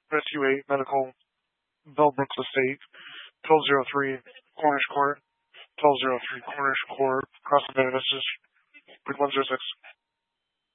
Rescue 8, Medical, Bellbrooks Estate, 1203, Cornish Court, 1203, Cornish Court, Cross the Bay, Bridge 106.